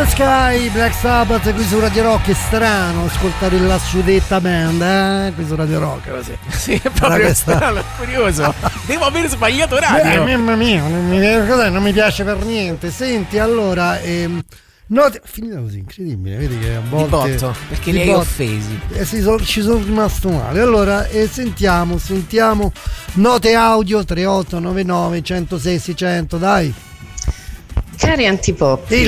the Sky, Black Sabbath qui su Radio Rock. È strano ascoltare la suddetta band, qui su Radio Rock così. Sì, è proprio strano, è curioso. Devo aver sbagliato radio. Mamma mia, non mi piace per niente. Senti, allora, finita così, incredibile, vedi che a volte di botto, perché li hai offesi. Ci sono rimasto male. Allora, sentiamo note audio 3899 106 600, dai. Cari antipoppi,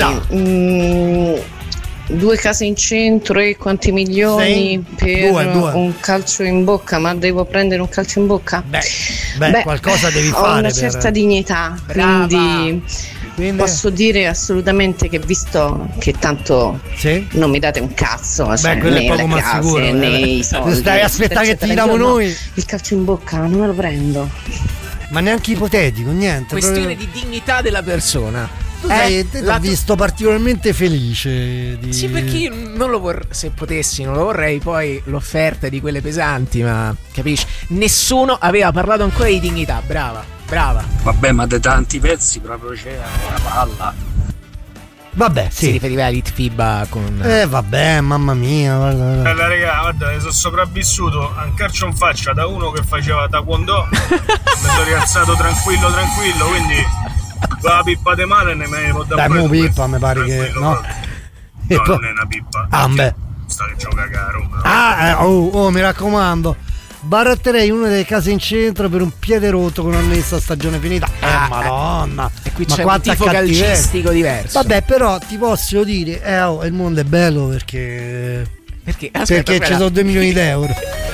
2 case in centro e quanti milioni per due. un calcio in bocca, ma devo prendere un calcio in bocca? Beh, qualcosa devi fare. Ho una certa dignità, quindi posso dire assolutamente che, visto che tanto non mi date un cazzo, cioè, né la case né i soldi, stai aspettando che ti tiriamo noi il calcio in bocca, non me lo prendo, ma neanche ipotetico, niente. Questione di dignità della persona. L'ho visto particolarmente felice Sì, perché io non lo vorrei, se potessi non lo vorrei poi l'offerta di quelle pesanti, ma capisci, nessuno aveva parlato ancora di dignità. Brava. Vabbè, ma da tanti pezzi proprio c'era una palla. Vabbè, sì. Si riferiva a Litfiba con vabbè, mamma mia, guarda. Bella raga, guarda, sono sopravvissuto a un calcio in faccia da uno che faceva taekwondo. Mi sono rialzato tranquillo, quindi la pippa de male ne me ne dai, mo pippa mi pare che no, non è una pippa. Sta che gioca a Roma. Mi raccomando, baratterei una delle case in centro per un piede rotto con annessa stagione finita. Madonna, e qui c'è un tifo calcistico diverso. Vabbè, però ti posso dire il mondo è bello perché ci sono 2 milioni d'euro.